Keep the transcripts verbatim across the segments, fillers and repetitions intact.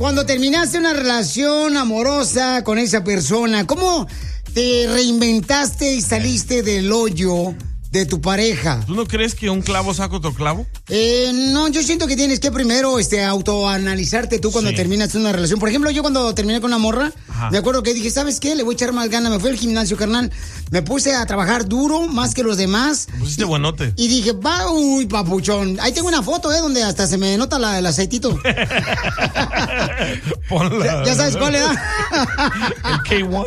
cuando terminaste una relación amorosa con esa persona, ¿cómo te reinventaste y saliste del hoyo de tu pareja? ¿Tú no crees que un clavo saca otro clavo? Eh, no, yo siento que tienes que primero este, autoanalizarte tú cuando Sí. terminas una relación. Por ejemplo, yo cuando terminé con una morra, Ajá. me acuerdo que dije, ¿sabes qué? Le voy a echar más ganas. Me fui al gimnasio, carnal. Me puse a trabajar duro, más que los demás. Te pusiste buenote. Y dije, va, uy, papuchón. Ahí tengo una foto, ¿eh? Donde hasta se me nota la, el aceitito. Ponla. Ya, ya sabes cuál era. El K uno.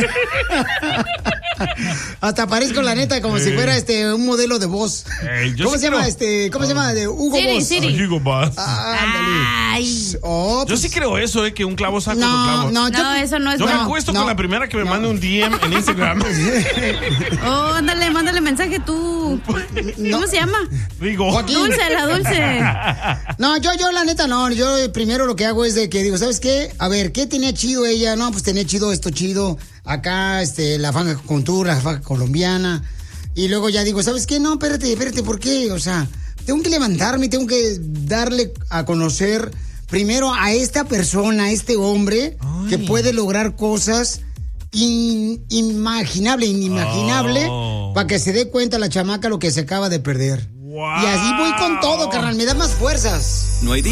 Hasta parezco la neta como Sí. si fuera este un modelo de voz. Ey, yo ¿Cómo sí se llama creo- este? ¿Cómo se llama? De Hugo Siri, Boss. Siri. Ay, Hugo Boss. Ah, ándale. Ay. Oh, Yo pues, sí creo eso, eh, que un clavo saca otro no, clavo. no, yo- No, eso no es Yo me bueno. acuesto no. con la primera que me mande un D M en Instagram. Oh, ándale, mándale mensaje tú. ¿Cómo se llama? Digo. Joaquín. Dulce, la dulce. No, yo, yo la neta no, yo eh, primero lo que hago es de que digo, ¿sabes qué? A ver, ¿qué tenía chido ella? No, pues tenía chido esto chido, acá, este, la fanga con tour, la fanga colombiana, y luego ya digo, ¿sabes qué? No, espérate, espérate, ¿por qué? O sea, tengo que levantarme, tengo que darle a conocer primero a esta persona, a este hombre, Ay. que puede lograr cosas inimaginables, inimaginables, Oh. para que se dé cuenta la chamaca lo que se acaba de perder. Wow. Y así voy con todo, carnal. Me da más fuerzas. No hay día